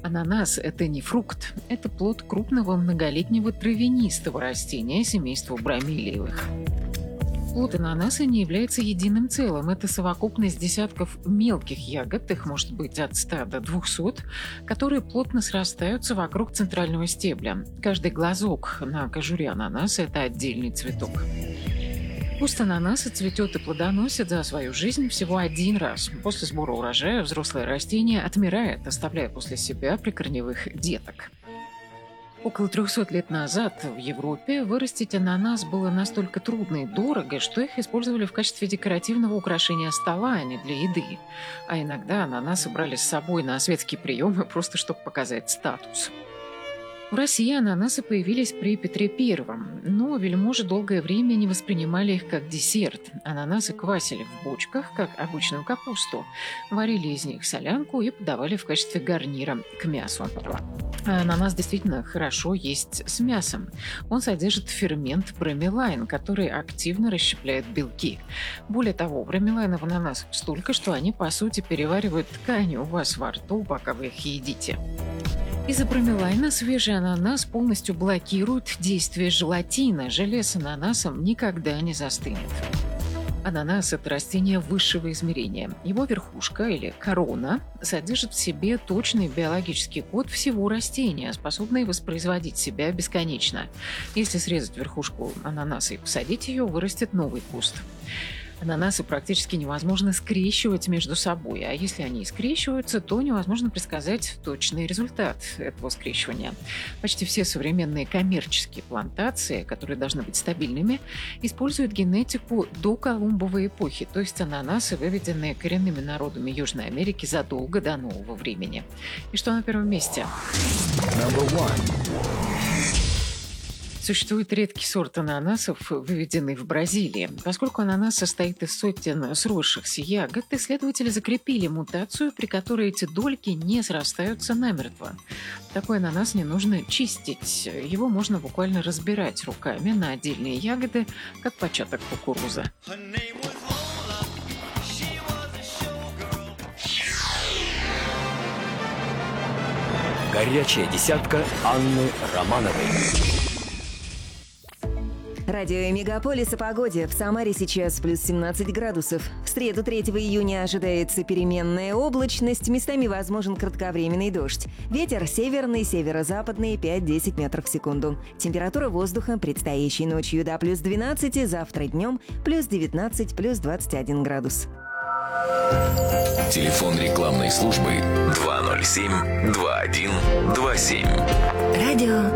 Ананас – это не фрукт, это плод крупного многолетнего травянистого растения семейства бромелиевых. Плод ананаса не является единым целым. Это совокупность десятков мелких ягод, их может быть от 100 до 200, которые плотно срастаются вокруг центрального стебля. Каждый глазок на кожуре ананаса – это отдельный цветок. Куст ананаса цветет и плодоносит за свою жизнь всего один раз. После сбора урожая взрослое растение отмирает, оставляя после себя прикорневых деток. Около 300 лет назад в Европе вырастить ананас было настолько трудно и дорого, что их использовали в качестве декоративного украшения стола, а не для еды. А иногда ананасы брали с собой на светские приемы, просто чтобы показать статус. В России ананасы появились при Петре I, но вельможи долгое время не воспринимали их как десерт. Ананасы квасили в бочках, как обычную капусту, варили из них солянку и подавали в качестве гарнира к мясу. Ананас действительно хорошо есть с мясом. Он содержит фермент бромелайн, который активно расщепляет белки. Более того, бромелайна в ананасах столько, что они, по сути, переваривают ткани у вас во рту, пока вы их едите. Из-за бромелайна свежий ананас полностью блокирует действие желатина. Желе с ананасом никогда не застынет. Ананас – это растение высшего измерения. Его верхушка или корона содержит в себе точный биологический код всего растения, способный воспроизводить себя бесконечно. Если срезать верхушку ананаса и посадить ее, вырастет новый куст. Ананасы практически невозможно скрещивать между собой, а если они и скрещиваются, то невозможно предсказать точный результат этого скрещивания. Почти все современные коммерческие плантации, которые должны быть стабильными, используют генетику до Колумбовой эпохи, то есть ананасы, выведенные коренными народами Южной Америки задолго до нового времени. И что на первом месте? Существует редкий сорт ананасов, выведенный в Бразилии. Поскольку ананас состоит из сотен сросшихся ягод, исследователи закрепили мутацию, при которой эти дольки не срастаются намертво. Такой ананас не нужно чистить. Его можно буквально разбирать руками на отдельные ягоды, как початок кукурузы. Горячая десятка Анны Романовой. Радио Мегаполис о погоде. В Самаре сейчас плюс 17 градусов. В среду 3 июня ожидается переменная облачность. Местами возможен кратковременный дождь. Ветер северный, северо-западный 5-10 метров в секунду. Температура воздуха предстоящей ночью до плюс 12, завтра днем плюс 19, плюс 21 градус. Телефон рекламной службы 207 21 27. Радио